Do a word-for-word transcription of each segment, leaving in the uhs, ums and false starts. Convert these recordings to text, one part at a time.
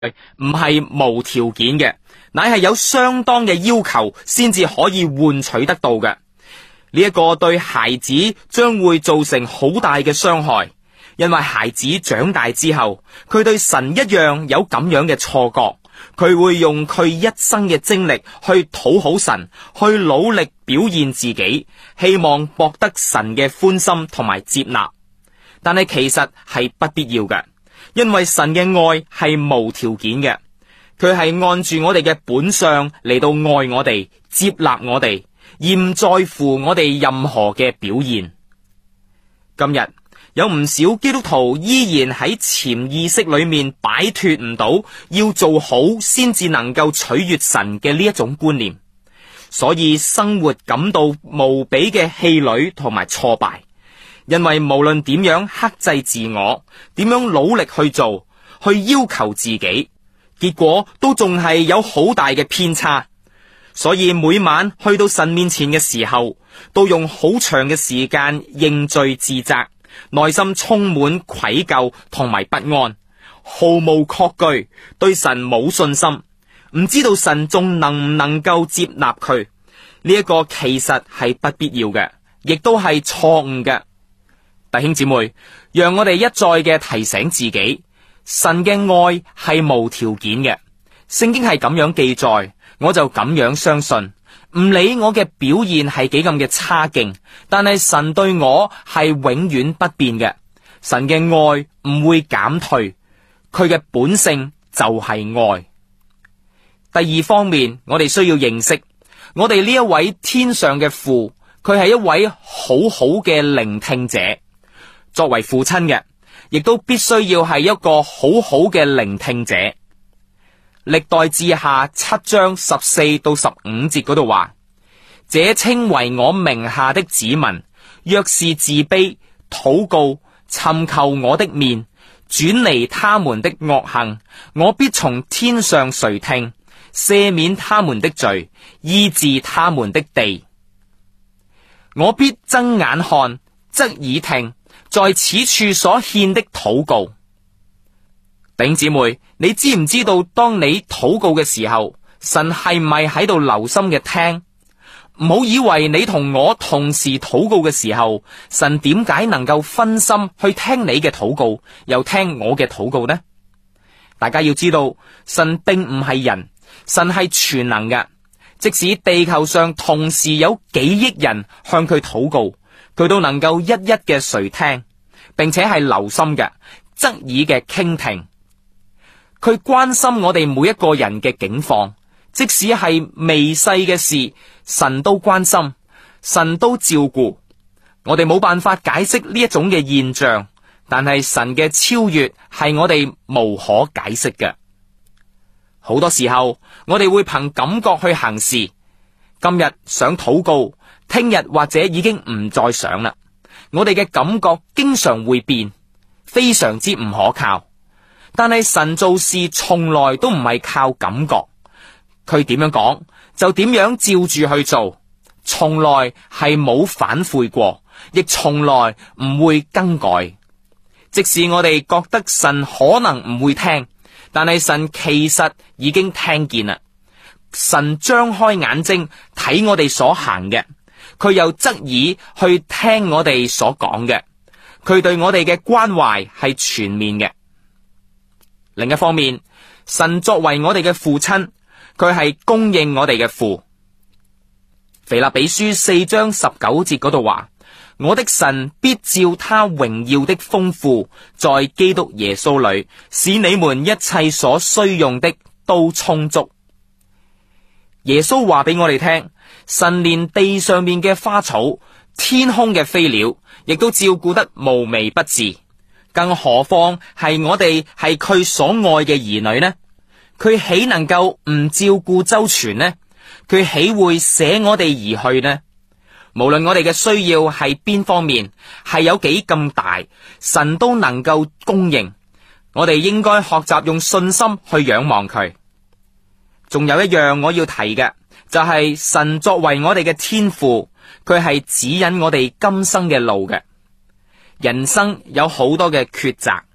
唔係無條件嘅，乃係有相當嘅要求先至可以換取得到嘅。呢一個對孩子將會造成好大嘅傷害，因為孩子長大之後，佢對神一樣有咁樣嘅錯覺，佢會用佢一生嘅精力去討好神，去努力表現自己，希望博得神嘅歡心同埋接納。但係其實係不必要嘅。因為神嘅愛係無條件嘅，佢係按住我哋嘅本相嚟到愛我哋、接納我哋，而唔在乎我哋任何嘅表現。今日有唔少基督徒依然喺潛意識裏面擺脫唔到要做好先至能夠取悅神嘅呢一種觀念，所以生活感到無比嘅氣餒同埋挫敗。因為無論點樣克制自我，點樣努力去做，去要求自己，結果都仲係有好大嘅偏差。所以每晚去到神面前嘅時候，都用好長嘅時間認罪自責，內心充滿愧疚同埋不安，毫無確據，對神冇信心，唔知道神仲能唔能夠接納佢。呢一個其實係不必要嘅，亦都係錯誤嘅。弟兄姊妹，讓我哋一再嘅提醒自己，神嘅愛係無條件嘅。聖經係咁樣記載，我就咁樣相信。唔理我嘅表現係幾咁嘅差勁，但係神對我係永遠不變嘅。神嘅愛唔會減退，佢嘅本性就係愛。第二方面，我哋需要認識我哋呢一位天上嘅父，佢係一位好好嘅聆聽者。作為父親嘅，亦都必須要係一個好好嘅聆聽者。歷代志下七章十四到十五節嗰度話：這稱為我名下的子民，若是自卑、禱告、尋求我的面，轉離他們的惡行，我必從天上垂聽，赦免他們的罪，醫治他們的地。我必睜眼看，側耳聽，在此處所獻的禱告。弟兄姊妹，你知唔知道當你禱告嘅時候，神係唔係喺度留心嘅聽？唔好以為你同我同時禱告嘅時候，神點解能夠分心去聽你嘅禱告，又聽我嘅禱告呢？大家要知道，神並唔係人，神係全能嘅。即使地球上同時有幾億人向佢禱告，佢都能夠一一嘅垂聽，並且係留心嘅，側耳嘅傾聽。佢關心我哋每一個人嘅境況，即使係微細嘅事，神都關心，神都照顧。我哋冇辦法解釋呢一種嘅現象，但係神嘅超越係我哋無可解釋嘅。好多時候，我哋會憑感覺去行事，今日想禱告，聽日或者已經唔再想啦。我哋嘅感覺經常會變，非常之唔可靠。但係神做事從來都唔係靠感覺，佢點樣講就點樣照住去做，從來係冇反悔過，亦從來唔會更改。即使我哋覺得神可能唔會聽，但係神其實已經聽見啦。神張開眼睛睇我哋所行嘅，佢又側耳去聽我哋所講嘅，佢對我哋嘅關懷係全面嘅。另一方面，神作為我哋嘅父親，佢係供應我哋嘅父。腓立比書四章十九節嗰度話：我的神必照他榮耀的豐富，在基督耶穌裏，使你們一切所需用的都充足。耶穌話俾我哋聽，神連地上面嘅花草、天空嘅飛鳥，亦都照顧得無微不至。更何況係我哋係佢所愛嘅兒女呢？佢豈能夠唔照顧周全呢？佢豈會捨我哋而去呢？無論我哋嘅需要係邊方面，係有幾咁大，神都能夠供應。我哋應該學習用信心去仰望佢。仲有一樣我要提嘅，就係神作為我哋嘅天父，佢係指引我哋今生嘅路嘅。人生有好多嘅抉擇，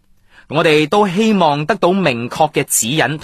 我哋都希望得到明確嘅指引。